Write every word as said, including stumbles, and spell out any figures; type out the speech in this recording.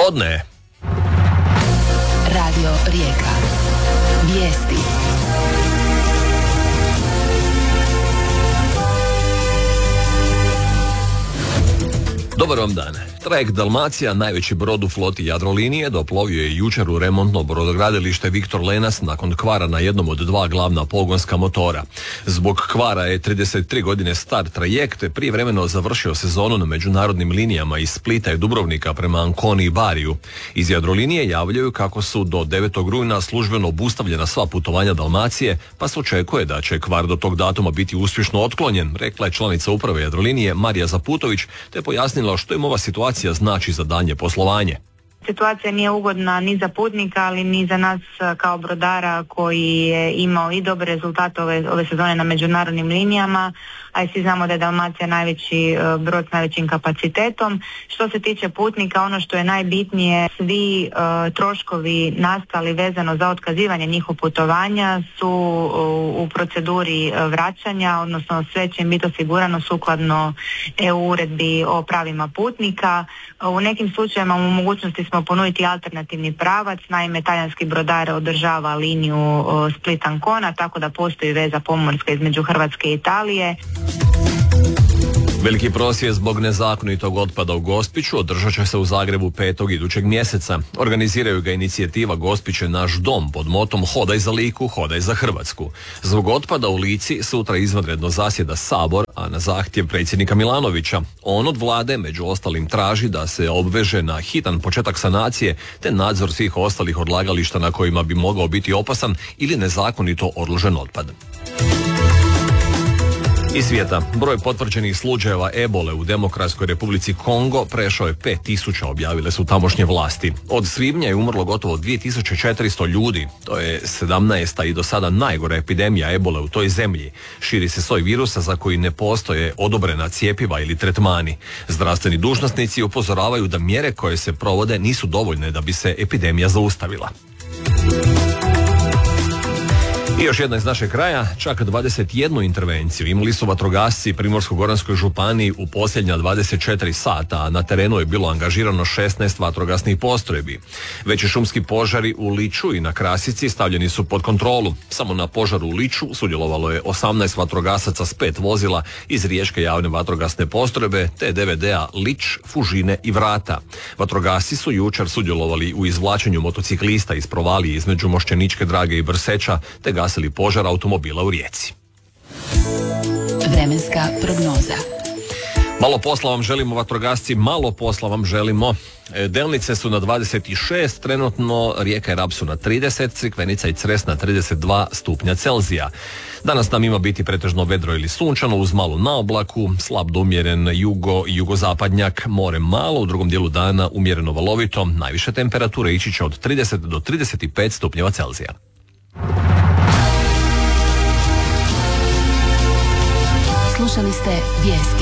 podne. Radio Rijeka. Vijesti. Dobar vam dan. Trajekt Dalmacija, najveći brod u floti Jadrolinije, doplovio je jučer u remontno brodogradilište Viktor Lenac nakon kvara na jednom od dva glavna pogonska motora. Zbog kvara je trideset tri godine star trajekt prijevremeno završio sezonu na međunarodnim linijama iz Splita i Dubrovnika prema Anconi i Bariju. Iz Jadrolinije javljaju kako su do devetog rujna službeno obustavljena sva putovanja Dalmacije, pa se očekuje da će kvar do tog datuma biti uspješno otklonjen, rekla je članica uprave Jadrolinije Marija Zaputović, te pojasnila što im ova situacija znači za daljnje poslovanje. Situacija nije ugodna ni za putnika, ali ni za nas kao brodara koji je imao i dobre rezultate ove, ove sezone na međunarodnim linijama, a i svi znamo da je Dalmacija najveći brod s najvećim kapacitetom. Što se tiče putnika, ono što je najbitnije, svi uh, troškovi nastali vezano za otkazivanje njihovog putovanja su uh, u proceduri uh, vraćanja, odnosno sve će im biti osigurano sukladno E U uredbi o pravima putnika. Uh, u nekim slučajevima u mogućnosti smo ponuditi alternativni pravac, naime talijanski brodar održava liniju uh, Split-Ancona, tako da postoji veza pomorska između Hrvatske i Italije. Veliki prosvjed zbog nezakonitog otpada u Gospiću održat će se u Zagrebu petog idućeg mjeseca. Organiziraju ga inicijativa Gospić je naš dom pod motom Hodaj za Liku, hodaj za Hrvatsku. Zbog otpada u Lici sutra izvanredno zasjeda Sabor, a na zahtjev predsjednika Milanovića. On od vlade među ostalim traži da se obveže na hitan početak sanacije te nadzor svih ostalih odlagališta na kojima bi mogao biti opasan ili nezakonito odložen otpad. Iz svijeta, broj potvrđenih slučajeva ebole u Demokratskoj Republici Kongo prešao je pet tisuća, objavile su tamošnje vlasti. Od svibnja je umrlo gotovo dvije tisuće četiristo ljudi. To je sedamnaesta i do sada najgora epidemija ebole u toj zemlji. Širi se soj virusa za koji ne postoje odobrena cjepiva ili tretmani. Zdravstveni dužnosnici upozoravaju da mjere koje se provode nisu dovoljne da bi se epidemija zaustavila. I još jedna iz našeg kraja, čak dvadeset jednu intervenciju imali su vatrogasci Primorsko-goranskoj županiji u posljednja dvadeset četiri sata, a na terenu je bilo angažirano šesnaest vatrogasnih postrojbi. Veći šumski požari u Liču i na Krasici stavljeni su pod kontrolu. Samo na požaru u Liču sudjelovalo je osamnaest vatrogasaca s pet vozila iz Riječke javne vatrogasne postrojbe te D V D-a Lič, Fužine i Vrata. Vatrogasci su jučer sudjelovali u izvlačenju motociklista iz provalije između Mošćeničke Drage i Brseča te gasili požar automobila u Rijeci. Vremenska prognoza. Malo posla vam želimo, vatrogasci, malo posla vam želimo. Delnice su na dvadeset šest, trenutno Rijeka i Rab su na trideset, Crikvenica i Cres na trideset dva stupnja Celzija. Danas nam ima biti pretežno vedro ili sunčano uz malu naoblaku, slab do umjeren jugo i jugozapadnjak, more malo, u drugom dijelu dana umjereno valovito, najviše temperature ići će od trideset do trideset pet stupnjeva Celzija. Slušali ste vijesti.